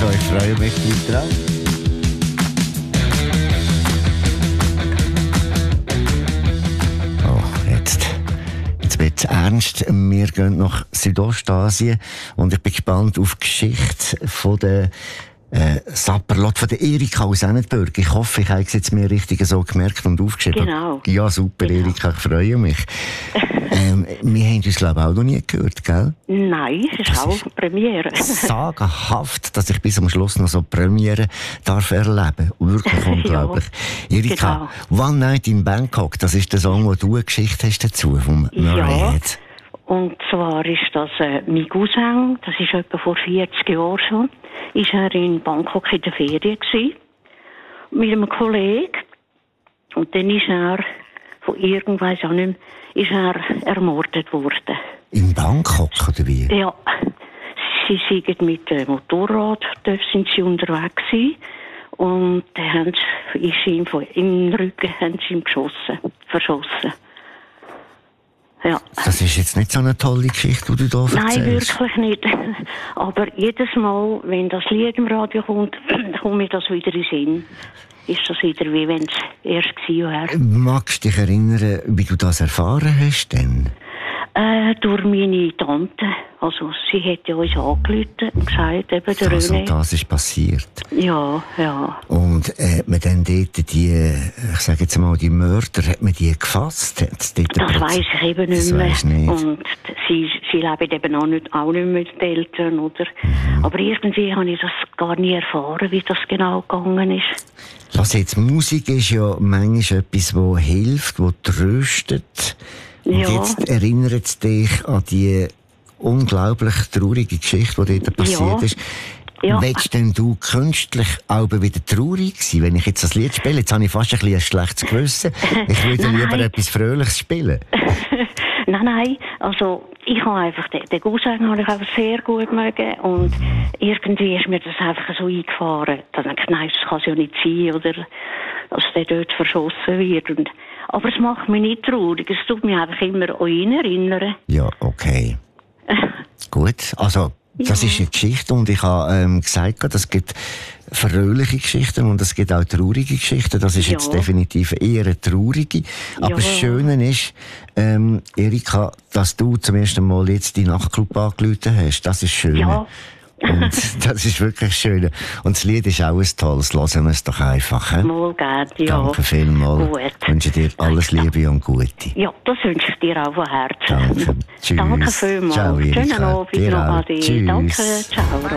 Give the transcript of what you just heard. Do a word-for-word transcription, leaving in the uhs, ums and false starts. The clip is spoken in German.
Erika, ich freue mich drauf. Oh, jetzt. Jetzt wird es ernst. Wir gehen nach Südostasien und ich bin gespannt auf die Geschichte von der Äh, Sapperlot von der Erika aus Ennetburg. Ich hoffe, ich habe es jetzt mir richtig so gemerkt und aufgeschrieben. Genau. Ja, super, genau. Erika, ich freue mich. ähm, wir haben uns, glaube ich, auch noch nie gehört, gell? Nein, es ist das auch ist Premiere. sagenhaft, dass ich bis am Schluss noch so Premiere darf erleben. Wirklich unglaublich. Ja, Erika, genau. One Night in Bangkok, das ist der Song, wo du eine Geschichte hast dazu, vom Murray ja. Head. Und zwar ist das äh, mein Cousin, das ist etwa vor vierzig Jahren schon, ist er in Bangkok in der Ferien gewesen, mit einem Kollegen. Und dann ist er, von irgendwas auch nicht mehr, ist er ermordet worden. In Bangkok, oder wie? Ja. Sie sind mit dem Motorrad, dort sind sie unterwegs gewesen. Und dann haben sie, ist ihm von, im Rücken haben sie ihn geschossen, verschossen. Ja. Das ist jetzt nicht so eine tolle Geschichte, die du da erzählst. Nein, wirklich nicht. Aber jedes Mal, wenn das Lied im Radio kommt, kommt mir das wieder in den Sinn. Ist das wieder, wie wenn es erst gewesen wäre. Magst du dich erinnern, wie du das erfahren hast denn? Äh, durch meine Tante. Also, sie hat ja uns angerufen und gesagt, eben der also, René. Das ist passiert? Ja, ja. Und äh, hat man dann dort die, ich sage jetzt mal, die Mörder, hat man die gefasst? Hat's dort das weiss ich eben nicht mehr. Nicht. Und sie, sie leben eben auch nicht, auch nicht mit den Eltern, oder? Mhm. Aber irgendwie habe ich das gar nie erfahren, wie das genau gegangen ist. Lass jetzt, Musik ist ja manchmal etwas, das hilft, das tröstet. Und ja. jetzt erinnert es dich an die unglaublich traurige Geschichte, die dort passiert ja. ist. Ja. Willst denn du künstlich auch wieder traurig sein, wenn ich jetzt das Lied spiele? Jetzt habe ich fast ein, bisschen ein schlechtes Gewissen. Ich würde lieber etwas Fröhliches spielen. Nein, nein. Also, ich habe einfach, den, den Cousin habe ich einfach sehr gut mögen. Und irgendwie ist mir das einfach so eingefahren. Dann denke ich, nein, das kann es ja nicht sein, oder, dass der dort verschossen wird. Und, aber es macht mich nicht traurig. Es tut mich einfach immer an ihn erinnern. Ja, okay. Gut, also, das ja. ist eine Geschichte und ich habe ähm, gesagt, es gibt fröhliche Geschichten und es gibt auch traurige Geschichten. Das ist ja. jetzt definitiv eher eine traurige. Aber ja. das Schöne ist, ähm, Erika, dass du zum ersten Mal jetzt die Nachtclub angerufen hast. Das ist schön. Ja. Und das ist wirklich schön. Und das Lied ist auch ein tolles. Hören wir es doch einfach. He? Mal geht, ja. Danke vielmals. Gut. Ich wünsche dir alles Liebe und Gute. Ja, das wünsche ich dir auch von Herzen. Danke. Tschüss. Danke vielmals. Ciao, Erika. Schönen Abend noch. Ade. Danke. Ciao.